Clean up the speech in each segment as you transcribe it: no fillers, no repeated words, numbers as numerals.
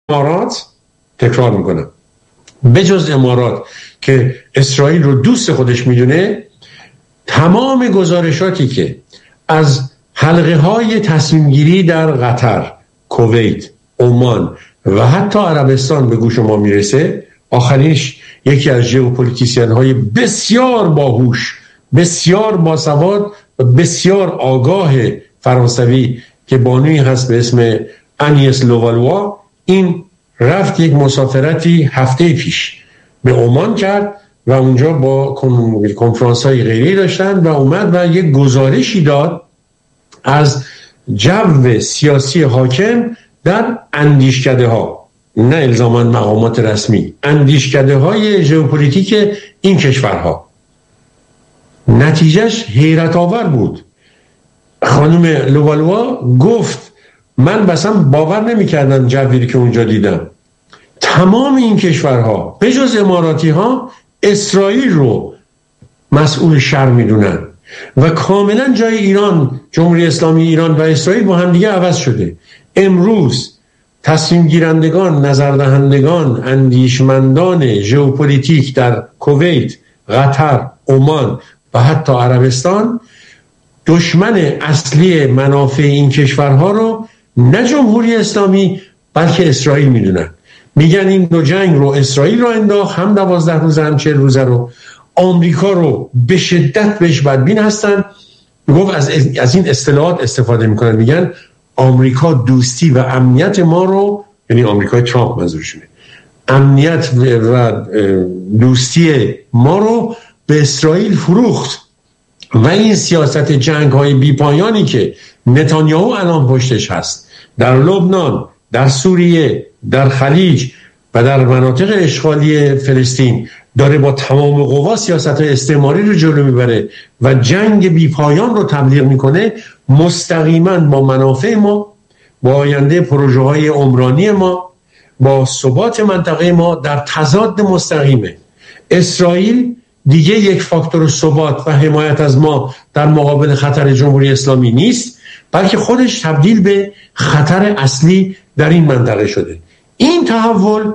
امارات، تکرار میکنم، بجز امارات که اسرائیل رو دوست خودش میدونه، تمام گزارشاتی که از حلقه های تصمیم گیری در قطر، کویت، عمان و حتی عربستان به گوش ما میرسه، آخرینش یکی از ژئوپلیتیسین های بسیار باهوش، بسیار باسواد و بسیار آگاه فرانسوی که بانوی هست به اسم انیس لووالوا، این رفت یک مسافرتی هفته پیش به عمان کرد و اونجا با کنفرانس های غیری داشتن و اومد و یک گزارشی داد از جو سیاسی حاکم در اندیشکده ها، نه الزاما مقامات رسمی، اندیشکده های ژئوپلیتیک این کشورها. نتیجهش حیرت آور بود. خانم لووالوا گفت من بسا باور نمی کردم جوی که اونجا دیدم. تمام این کشورها به جز اماراتی ها اسرائیل رو مسئول شر می دونن و کاملا جای ایران، جمهوری اسلامی ایران و اسرائیل با هم دیگه عوض شده. امروز تصمیم گیرندگان، نظردهندگان، اندیشمندان ژئوپلیتیک در کویت، قطر، عمان و حتی عربستان دشمن اصلی منافع این کشورها رو نه جمهوری اسلامی بلکه اسرائیل میدونن. میگن این دو جنگ رو اسرائیل رو انداخت، هم 12 روزه هم 40 روزه رو. آمریکا رو به شدت بهش بدبین هستن. گفت از این اصطلاحات استفاده میکنن، میگن آمریکا دوستی و امنیت ما رو، یعنی آمریکای ترامپ منظورشونه، امنیت و دوستی ما رو به اسرائیل فروخت و این سیاست جنگ های بی پایانی که نتانیاهو الان پشتش هست در لبنان، در سوریه، در خلیج و در مناطق اشغالی فلسطین داره با تمام قوا سیاست استعماری رو جلو میبره و جنگ بی پایان رو تبلیغ میکنه، مستقیما با منافع ما، با آینده پروژه های عمرانی ما، با ثبات منطقه ما در تضاد مستقیمه. اسرائیل دیگه یک فاکتور ثبات و حمایت از ما در مقابل خطر جمهوری اسلامی نیست، بلکه خودش تبدیل به خطر اصلی در این منطقه شده. این تحول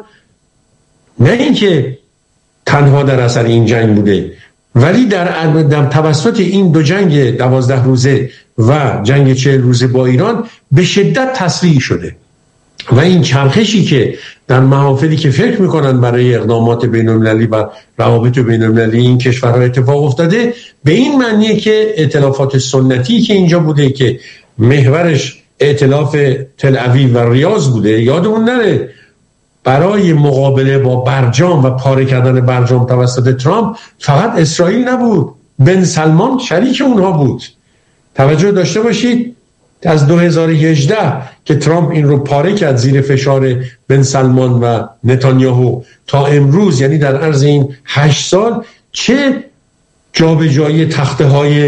نه اینکه تنها در اثر این جنگ بوده، ولی در توسط این دو جنگ 12 روزه و جنگ 40 روزه با ایران به شدت تسریع شده و این چرخشی که در محافلی که فکر میکنن برای اقدامات بین‌المللی و روابط بین‌المللی این کشورها اتفاق افتاده، به این معنیه که ائتلافات سنتی که اینجا بوده که محورش ائتلاف تل اویو و ریاض بوده، یادمون نره برای مقابله با برجام و پاره کردن برجام توسط ترامپ فقط اسرائیل نبود، بن سلمان شریک اونها بود. توجه داشته باشید از 2018 که ترامپ این رو پاره کرد زیر فشار بن سلمان و نتانیاهو تا امروز، یعنی در عرض این 8 سال چه جابجایی تخته های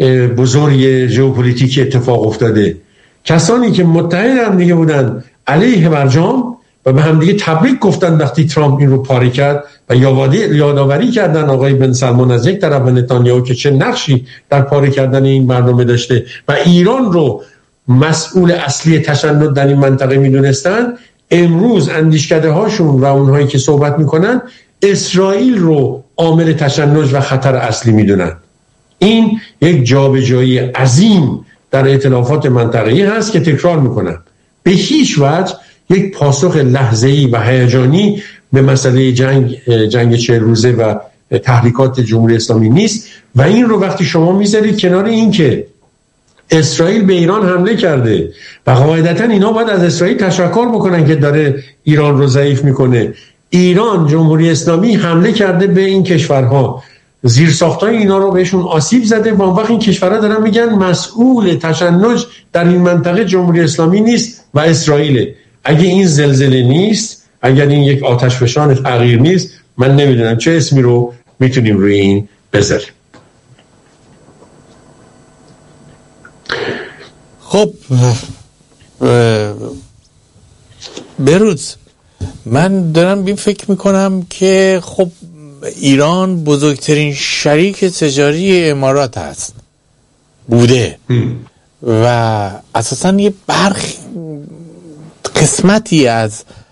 بزرگ ژئوپلیتیک اتفاق افتاده. کسانی که متحد هم دیگه بودن علیه برجام و به هم دیگه تبریک گفتن وقتی ترامپ این رو پاره کرد و یادآوری کردن آقای بن سلمان از یک طرف و نتانیاهو که چه نقشی در پاره کردن این برنامه داشته و ایران رو مسئول اصلی تشنج در این منطقه میدونستن، امروز اندیشکده هاشون و اونهایی که صحبت میکنن اسرائیل رو عامل تشنج و خطر اصلی میدونن. این یک جابجایی عظیم در ائتلافات منطقه‌ای هست که تکرار میکنن به هیچ وجه یک پاسخ لحظه‌ای و هیجانی به مسئله جنگ 40 روزه و تحریکات جمهوری اسلامی نیست و این رو وقتی شما میذارید کنار این که اسرائیل به ایران حمله کرده و قاعدتاً اینا باید از اسرائیل تشکر بکنن که داره ایران رو ضعیف میکنه. ایران، جمهوری اسلامی حمله کرده به این کشورها، زیرساختای اینا رو بهشون آسیب زده و اون وقت این کشورها دارن میگن مسئول تشنج در این منطقه جمهوری اسلامی نیست و اسرائیله. اگه این زلزله نیست، اگر این یک آتشفشان تغییر نیست، من نمیدونم چه اسمی رو میتونیم روی این بذاریم. خب بروز، من دارم این فکر میکنم که خب ایران بزرگترین شریک تجاری امارات هست بوده و اساساً یه قسمتی از